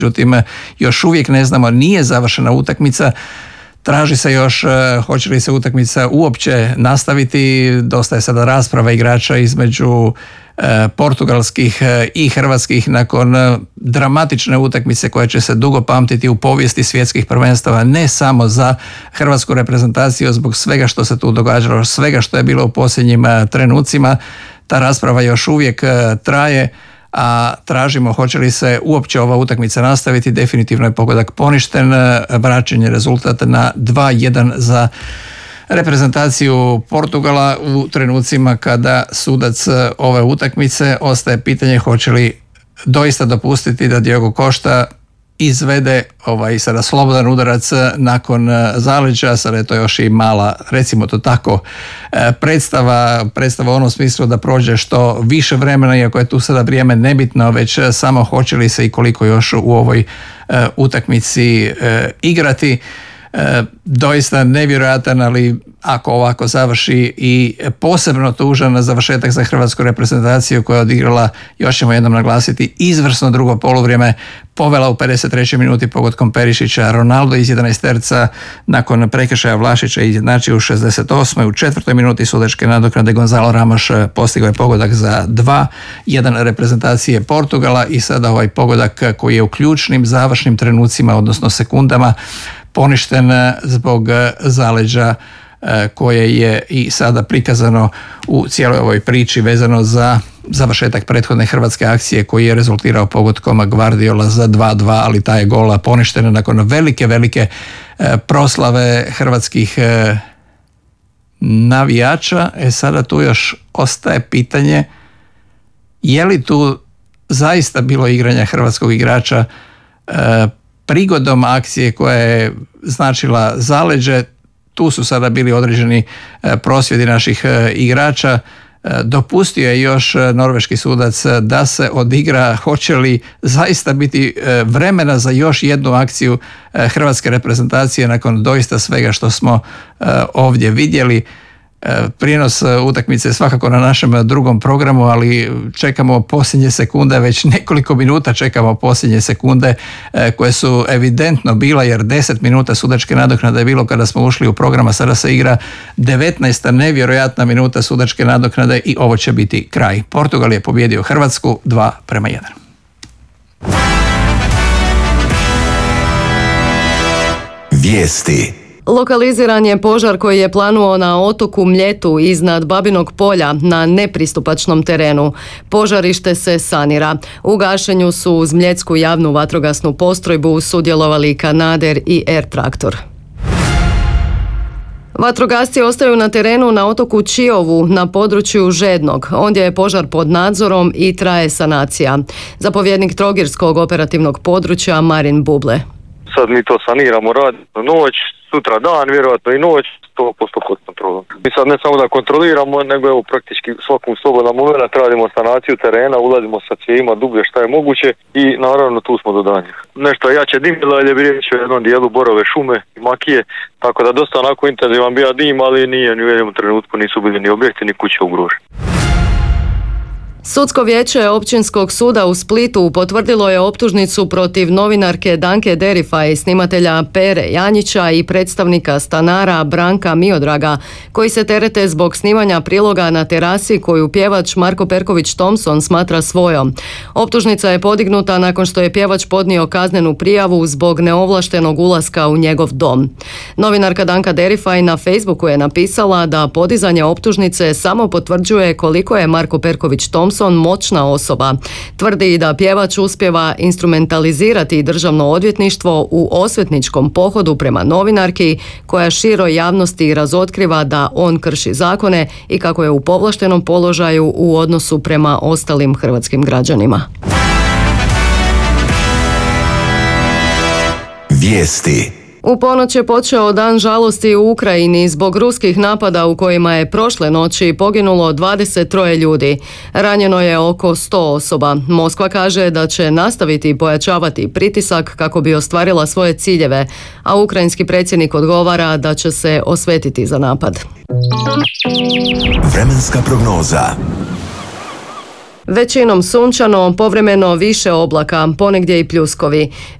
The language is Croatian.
Međutim, još uvijek ne znamo, nije završena utakmica. Traži se još hoće li se utakmica uopće nastaviti. Dosta je sada rasprava igrača između portugalskih i hrvatskih nakon dramatične utakmice koja će se dugo pamtiti u povijesti svjetskih prvenstava, ne samo za hrvatsku reprezentaciju zbog svega što se tu događalo, svega što je bilo u posljednjim trenucima. Ta rasprava još uvijek traje, a tražimo hoće li se uopće ova utakmica nastaviti. Definitivno je pogodak poništen, vraćen je rezultat na 2-1 za reprezentaciju Portugala u trenucima kada sudac ove utakmice. Ostaje pitanje hoće li doista dopustiti da Diogo Costa izvede sada slobodan udarac nakon zaleđa. Sada je to još i mala, recimo to tako, predstava u onom smislu da prođe što više vremena, iako je tu sada vrijeme nebitno, već samo hoće li se i koliko još u ovoj utakmici igrati. Doista nevjerojatan, ali ako ovako završi i posebno tužan završetak za hrvatsku reprezentaciju koja je odigrala, još ćemo jednom naglasiti, izvrsno drugo poluvrijeme, povela u 53. minuti pogodkom Perišića, Ronaldo iz 11 terca nakon prekršaja Vlašića izjednačio u 68. U 4. minuti sudačke nadoknade Gonzalo Ramos postigao je pogodak za 2-1 reprezentacije Portugala i sada ovaj pogodak koji je u ključnim završnim trenucima, odnosno sekundama, poništen zbog zaleđa koje je i sada prikazano u cijeloj ovoj priči vezano za završetak prethodne hrvatske akcije koji je rezultirao pogodkom Guardiola za 2-2, ali taj je gol poništen nakon velike proslave hrvatskih navijača. Sada tu još ostaje pitanje je li tu zaista bilo igranja hrvatskog igrača prigodom akcije koja je značila zaleđe. Tu su sada bili određeni prosvjedi naših igrača. Dopustio je još norveški sudac da se odigra. Hoće li zaista biti vremena za još jednu akciju hrvatske reprezentacije nakon doista svega što smo ovdje vidjeli? Prijenos utakmice je svakako na našem drugom programu, ali čekamo posljednje sekunde, već nekoliko minuta čekamo posljednje sekunde koje su evidentno bila, jer 10 minuta sudačke nadoknade je bilo kada smo ušli u program, a sada se igra 19. nevjerojatna minuta sudačke nadoknade i ovo će biti kraj. Portugal je pobijedio Hrvatsku 2-1. Vijesti. Lokaliziran je požar koji je planuo na otoku Mljetu iznad Babinog polja na nepristupačnom terenu. Požarište se sanira. U gašenju su uz Mljetsku javnu vatrogasnu postrojbu sudjelovali kanader i air traktor. Vatrogasci ostaju na terenu na otoku Čiovu na području Žednog. Ondje je požar pod nadzorom i traje sanacija. Zapovjednik Trogirskog operativnog područja Marin Buble. Sad mi to saniramo, radimo noć, sutra dan, vjerojatno i noć, 100% pod kontrolom. Mi sad ne samo da kontroliramo, nego evo praktički svakom slobodnom momentu radimo sanaciju terena, ulazimo sa cijevima dublje šta je moguće i naravno tu smo do danja. Nešto jače dimilo, jer je riječ o jednom dijelu borove šume i makije, tako da dosta onako intenzivan bio dim, ali nije ni u jednom trenutku nisu bili ni objekti ni kuće ugroženi. Sudsko vijeće Općinskog suda u Splitu potvrdilo je optužnicu protiv novinarke Danke Derifaj, snimatelja Pere Janjića i predstavnika stanara Branka Miodraga, koji se terete zbog snimanja priloga na terasi koju pjevač Marko Perković Thompson smatra svojom. Optužnica je podignuta nakon što je pjevač podnio kaznenu prijavu zbog neovlaštenog ulaska u njegov dom. Novinarka Danka Derifaj na Facebooku je napisala da podizanje optužnice samo potvrđuje koliko je Marko Perković Thompson moćna osoba. Tvrdi da pjevač uspijeva instrumentalizirati državno odvjetništvo u osvetničkom pohodu prema novinarki koja široj javnosti razotkriva da on krši zakone i kako je u povlaštenom položaju u odnosu prema ostalim hrvatskim građanima. Vijesti. U ponoć je počeo dan žalosti u Ukrajini zbog ruskih napada u kojima je prošle noći poginulo 23 ljudi. Ranjeno je oko 100 osoba. Moskva kaže da će nastaviti pojačavati pritisak kako bi ostvarila svoje ciljeve, a ukrajinski predsjednik odgovara da će se osvetiti za napad. Vremenska prognoza. 3 Većinom sunčano, povremeno više oblaka, ponegdje i pljuskovi.